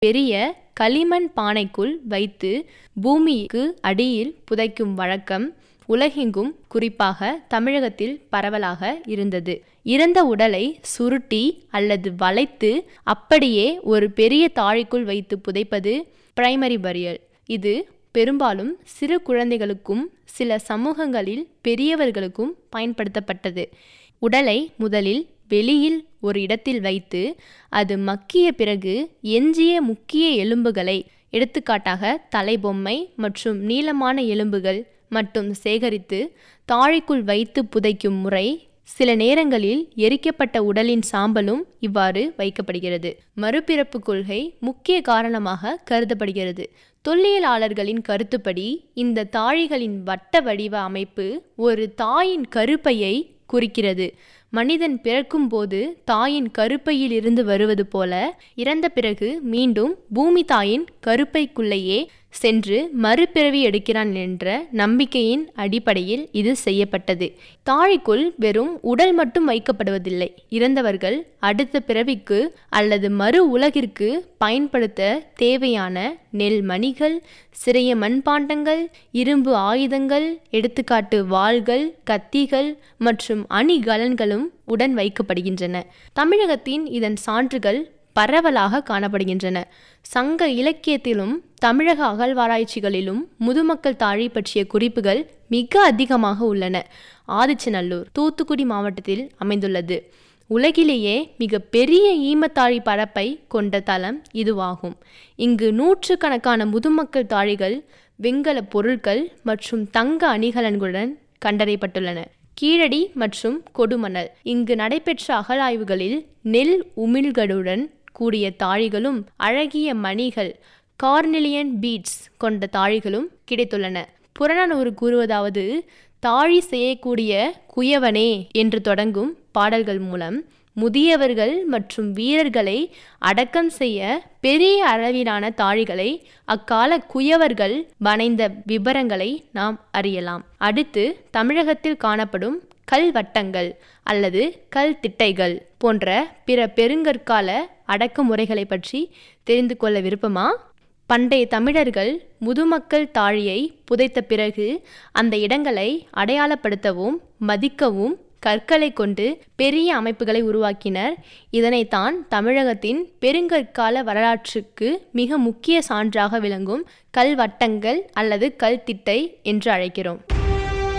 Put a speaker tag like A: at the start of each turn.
A: பெரிய களிமண் பானைக்குள் வைத்து பூமிக்கு அடியில் புதைக்கும் வழக்கம் உலகெங்கும் குறிப்பாக தமிழகத்தில் பரவலாக இருந்தது. இறந்த உடலை சுருட்டி அல்லது வளைத்து அப்படியே ஒரு பெரிய தாழிக்குள் வைத்து புதைப்பது பிரைமரி பரியல். இது பெரும்பாலும் சிறு குழந்தைகளுக்கும் சில சமூகங்களில் பெரியவர்களுக்கும் பயன்படுத்தப்பட்டது. உடலை முதலில் வெளியில் ஒரு இடத்தில் வைத்து அது மக்கிய பிறகு எஞ்சிய முக்கிய எலும்புகளை, எடுத்துக்காட்டாக தலைபொம்மை மற்றும் நீளமான எலும்புகள் மட்டும் சேகரித்து தாழிக்குள் வைத்து புதைக்கும் முறை. சில நேரங்களில் எரிக்கப்பட்ட உடலின் சாம்பலும் இவ்வாறு வைக்கப்படுகிறது. மறுபிறப்பு கொள்கை முக்கிய காரணமாக கருதப்படுகிறது. தொல்லியலாளர்களின் கருத்துப்படி இந்த தாழிகளின் வட்ட வடிவ அமைப்பு ஒரு தாயின் கருப்பையை குறிக்கிறது. மனிதன் பிறக்கும் போது தாயின் கருப்பையில் இருந்து வருவது போல இறந்த பிறகு மீண்டும் பூமி தாயின் கருப்பைக்குள்ளேயே சென்று மறுபிறவி எடுக்கிறான் என்ற நம்பிக்கையின் அடிப்படையில் இது செய்யப்பட்டது. தாழிக்குள் வெறும் உடல் மட்டும் வைக்கப்படுவதில்லை. இறந்தவர்கள் அடுத்த பிறவிக்கு அல்லது மறு உலகிற்கு பயன்படுத்த தேவையான நெல் மணிகள், சிறிய மண்பாண்டங்கள், இரும்பு ஆயுதங்கள், எடுத்துக்காட்டு வாள்கள், கத்திகள் மற்றும் அணிகலன்களும் உடன் வைக்கப்படுகின்றன. தமிழகத்தின் இதன் சான்றுகள் பரவலாக காணப்படுகின்றன. சங்க இலக்கியத்திலும் தமிழக அகழ்வாராய்ச்சிகளிலும் முதுமக்கள் தாழி பற்றிய குறிப்புகள் மிக அதிகமாக உள்ளன. ஆதிச்சநல்லூர் தூத்துக்குடி மாவட்டத்தில் அமைந்துள்ளது. உலகிலேயே மிக பெரிய ஈமத்தாழி பரப்பை கொண்ட தலம் இதுவாகும். இங்கு நூற்றுக்கணக்கான முதுமக்கள் தாழிகள், வெண்கல பொருட்கள் மற்றும் தங்க அணிகலன்களுடன் கண்டறியப்பட்டுள்ளன. கீழடி மற்றும் கொடுமணல். இங்கு நடைபெற்ற அகழாய்வுகளில் நெல் உமிழ்களுடன் கூடிய தாழிகளும் அழகிய மணிகள், கார்னிலியன் பீட்ஸ் கொண்ட தாழிகளும் கிடைத்துள்ளன. புறநானூறு கூறுவதாவது, தாழி செய்யக்கூடிய குயவனே என்று தொடங்கும் பாடல்கள் மூலம் முதியவர்கள் மற்றும் வீரர்களை அடக்கம் செய்ய பெரிய அளவிலான தாழிகளை அக்கால குயவர்கள் வணைந்த விபரங்களை நாம் அறியலாம். அடுத்து தமிழகத்தில் காணப்படும் கல்வட்டங்கள் அல்லது கல் திட்டைகள் போன்ற பிற பெருங்கற்கால அடக்குமுறைகளை பற்றி தெரிந்து கொள்ள விருப்பமா? பண்டைய தமிழர்கள் முதுமக்கள் தாழியை புதைத்த பிறகு அந்த இடங்களை அடையாளப்படுத்தவும் மதிக்கவும் கற்களை கொண்டு பெரிய அமைப்புகளை உருவாக்கினர். இதனைத்தான் தமிழகத்தின் பெருங்கற்கால வரலாற்றுக்கு மிக முக்கிய சான்றாக விளங்கும் கல்வட்டங்கள் அல்லது கல்திட்டை என்று அழைக்கிறோம்.